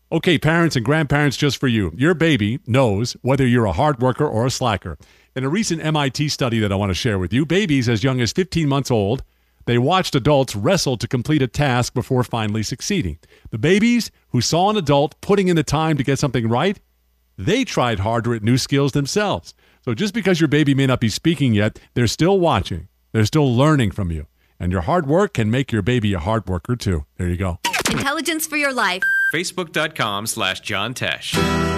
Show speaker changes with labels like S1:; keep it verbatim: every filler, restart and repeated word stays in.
S1: Okay, parents and grandparents, just for you. Your baby knows whether you're a hard worker or a slacker. In a recent M I T study that I want to share with you, babies as young as fifteen months old, they watched adults wrestle to complete a task before finally succeeding. The babies who saw an adult putting in the time to get something right, they tried harder at new skills themselves. So just because your baby may not be speaking yet, they're still watching. They're still learning from you. And your hard work can make your baby a hard worker too. There you go.
S2: Intelligence for your life.
S3: Facebook.com slash John Tesh.